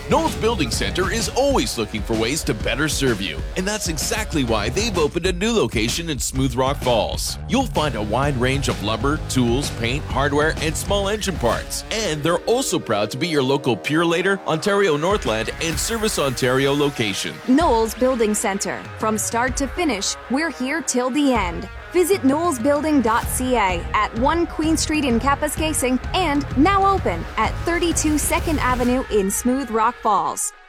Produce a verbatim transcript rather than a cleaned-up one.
Knowles Building Center is always looking for ways to better serve you, and that's exactly why they've opened a new location in Smooth Rock Falls. You'll find a wide range of lumber, tools, paint, hardware, and small engine parts. And they're also proud to be your local Purelator, Ontario Northland, and Service Ontario location. Knowles Building Center. From start to finish, we're here till the end. Visit knowles building dot c a at one Queen Street in Kapuskasing and now open at thirty-two second Avenue in Smooth Rock Falls.